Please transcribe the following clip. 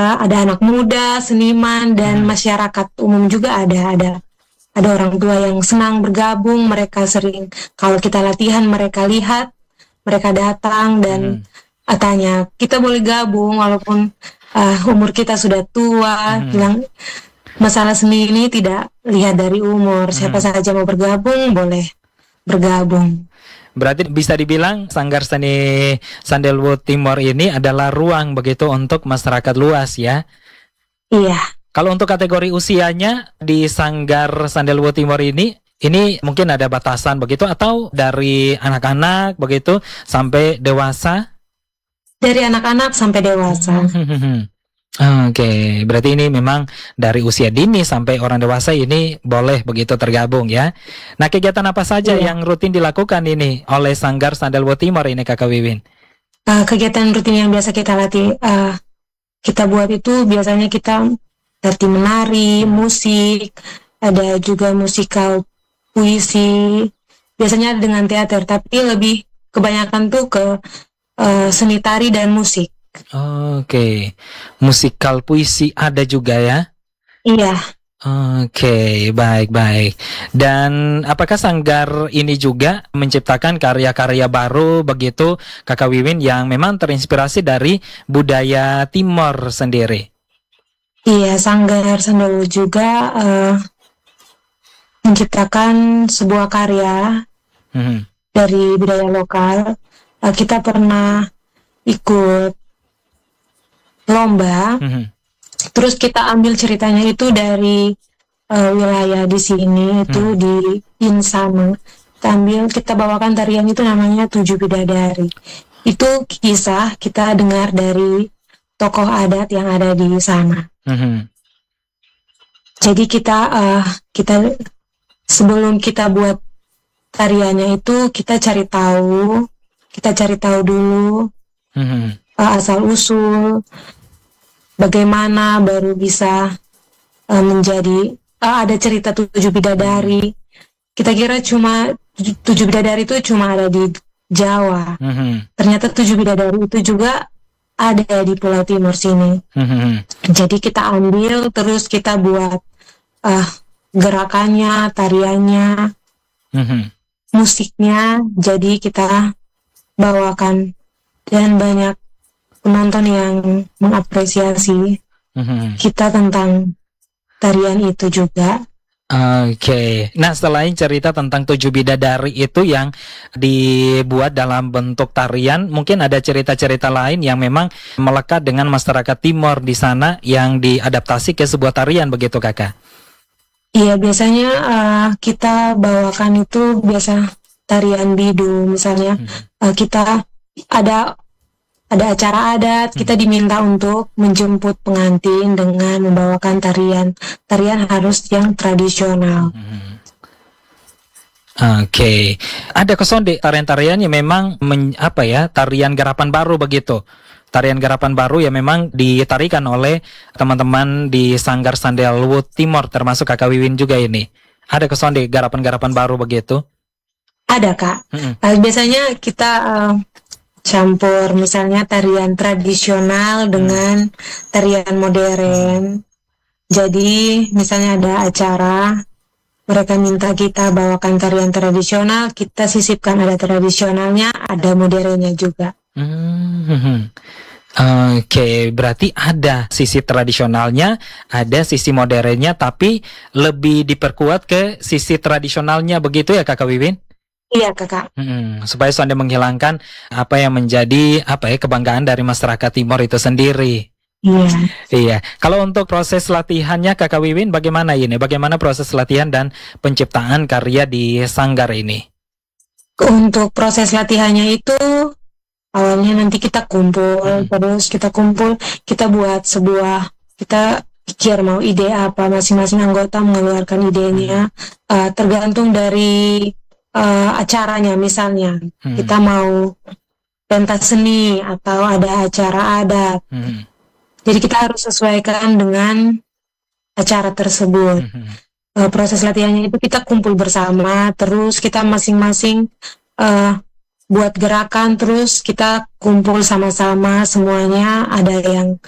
ada anak muda, seniman, dan masyarakat umum juga ada orang tua yang senang bergabung. Mereka sering kalau kita latihan mereka lihat, mereka datang dan tanya kita boleh gabung walaupun umur kita sudah tua. Bilang masalah seni ini tidak lihat dari umur, siapa saja mau bergabung boleh bergabung. Berarti bisa dibilang Sanggar Seni Sandelwood Timor ini adalah ruang begitu untuk masyarakat luas ya? Iya. Kalau untuk kategori usianya di Sanggar Sandelwood Timor ini mungkin ada batasan begitu atau dari anak-anak begitu sampai dewasa? Dari anak-anak sampai dewasa. Oke, berarti ini memang dari usia dini sampai orang dewasa ini boleh begitu tergabung ya. Nah, kegiatan apa saja yang rutin dilakukan ini oleh Sanggar Sandelwood Timor ini Kakak Wiwin? Kegiatan rutin yang biasa kita latih, kita buat itu biasanya kita latih menari, musik, ada juga musikal, puisi, biasanya dengan teater, tapi lebih kebanyakan tuh ke seni tari dan musik. Oke, musikal puisi ada juga ya? Iya. Oke, baik. Dan apakah Sanggar ini juga menciptakan karya-karya baru begitu Kakak Wiwin yang memang terinspirasi dari budaya Timor sendiri? Iya, Sanggar Sandelwood juga menciptakan sebuah karya dari budaya lokal. Kita pernah ikut lomba, terus kita ambil ceritanya itu dari wilayah di sini, itu di Insana. Kita bawakan tarian itu namanya 7 Bidadari. Itu kisah kita dengar dari tokoh adat yang ada di sana. Jadi kita sebelum kita buat tariannya itu kita cari tahu dulu asal usul. Bagaimana baru bisa menjadi ada cerita 7 bidadari. Kita kira cuma 7 bidadari itu cuma ada di Jawa. Ternyata 7 bidadari itu juga ada di Pulau Timor sini. Jadi kita ambil terus kita buat gerakannya, tariannya, musiknya. Jadi kita bawakan dan banyak penonton yang mengapresiasi kita tentang tarian itu juga. Oke. Nah, selain cerita tentang 7 bidadari itu yang dibuat dalam bentuk tarian, mungkin ada cerita-cerita lain yang memang melekat dengan masyarakat Timor di sana yang diadaptasi ke sebuah tarian begitu Kakak? Iya, biasanya kita bawakan itu biasa tarian bidu misalnya. Kita ada acara adat, kita diminta untuk menjemput pengantin dengan membawakan tarian harus yang tradisional. Oke. Ada kesonde tarian-tarian yang memang tarian garapan baru begitu. Tarian garapan baru yang memang ditarikan oleh teman-teman di Sanggar Sandelwood Timor termasuk Kakak Wiwin juga ini. Ada kesonde garapan-garapan baru begitu? Ada Kak. Biasanya kita campur misalnya tarian tradisional dengan tarian modern. Jadi misalnya ada acara, mereka minta kita bawakan tarian tradisional, kita sisipkan ada tradisionalnya, ada modernnya juga. Oke, berarti ada sisi tradisionalnya, ada sisi modernnya, tapi lebih diperkuat ke sisi tradisionalnya begitu ya Kakak Wiwin? Iya Kakak. Supaya Anda menghilangkan apa yang menjadi kebanggaan dari masyarakat Timor itu sendiri. Iya. Kalau untuk proses latihannya Kakak Wiwin bagaimana ini? Bagaimana proses latihan dan penciptaan karya di Sanggar ini? Untuk proses latihannya itu awalnya nanti kita kumpul, terus kita buat kita pikir mau ide apa, masing-masing anggota mengeluarkan idenya, tergantung dari acaranya. Misalnya kita mau pentas seni atau ada acara adat, jadi kita harus sesuaikan dengan acara tersebut. Proses latihannya itu kita kumpul bersama, terus kita masing-masing buat gerakan, terus kita kumpul sama-sama semuanya. Ada yang